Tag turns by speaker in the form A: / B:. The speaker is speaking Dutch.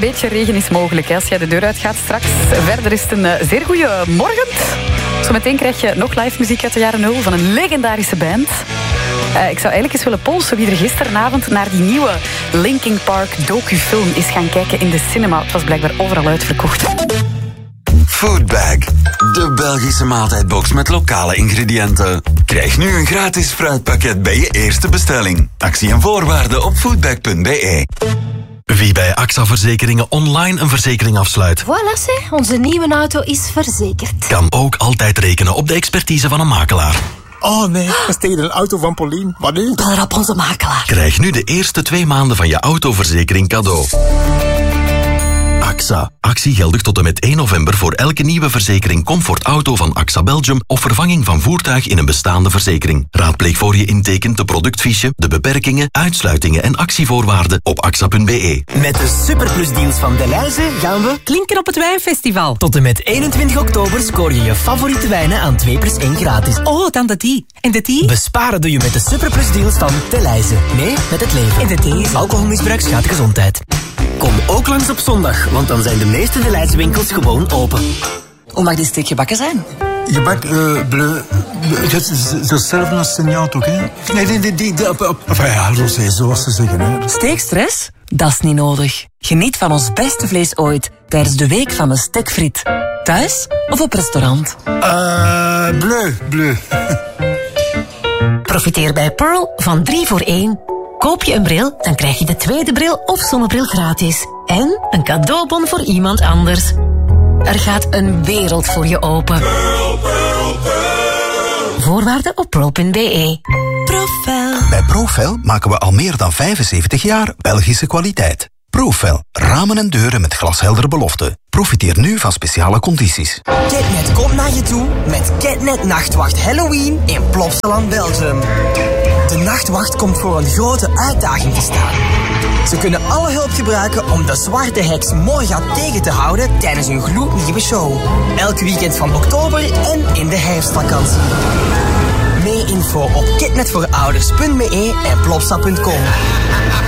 A: beetje regen is mogelijk hè, als jij de deur uitgaat straks. Verder is het een zeer goede morgen. Zometeen krijg je nog live muziek uit de jaren 0 van een legendarische band. Ik zou eigenlijk eens willen polsen wie er gisteravond naar die nieuwe Linkin Park docufilm is gaan kijken in de cinema. Het was blijkbaar overal uitverkocht.
B: Foodbag, de Belgische maaltijdbox met lokale ingrediënten. Krijg nu een gratis fruitpakket bij je eerste bestelling. Actie en voorwaarden op foodbag.be.
C: Wie bij AXA Verzekeringen online een verzekering afsluit.
D: Voilà, onze nieuwe auto is verzekerd.
C: Kan ook altijd rekenen op de expertise van een makelaar.
E: Oh nee, dat is tegen een auto van Pauline. Wat nu?
D: Bel op onze makelaar.
C: Krijg nu de eerste 2 maanden van je autoverzekering cadeau. AXA. Actie geldig tot en met 1 november voor elke nieuwe verzekering Comfort Auto van AXA Belgium of vervanging van voertuig in een bestaande verzekering. Raadpleeg voor je intekent de productfiche, de beperkingen, uitsluitingen en actievoorwaarden op axa.be.
F: Met de superplusdeals van Delhaize gaan we
G: klinken op het Wijnfestival.
F: Tot en met 21 oktober scoor je je favoriete wijnen aan 2+1 gratis.
G: Oh, dan de die. En de die?
F: Besparen doe je met de superplusdeals van Delhaize. Nee, met het leven.
G: En de die?
F: Alcoholmisbruik schaadt de gezondheid. Kom ook langs op zondag, want dan zijn de meeste Delhaize winkels gewoon open.
G: Hoe mag die steek gebakken zijn?
E: Gebak, bleu. Het is hetzelfde als signaal toch, hè? Nee, enfin ja, rosé, zoals ze zeggen, hè.
G: Steekstress? Dat is niet nodig. Geniet van ons beste vlees ooit tijdens de week van de stekfriet. Thuis of op restaurant?
E: Bleu.
D: Profiteer bij Pearl van 3 voor 1. Koop je een bril, dan krijg je de tweede bril of zonnebril gratis. En een cadeaubon voor iemand anders. Er gaat een wereld voor je open. Voorwaarden op pearl.be.
G: Profel.
H: Bij Profel maken we al meer dan 75 jaar Belgische kwaliteit. Profel, ramen en deuren met glasheldere beloften. Profiteer nu van speciale condities.
F: Ketnet komt naar je toe met Ketnet Nachtwacht Halloween in Plopsaland, Belgium. De Nachtwacht komt voor een grote uitdaging te staan. Ze kunnen alle hulp gebruiken om de zwarte heks Morga tegen te houden tijdens een gloednieuwe show. Elk weekend van oktober en in de herfstvakantie. Meer info op ketnetvoorouders.be en plopsa.com.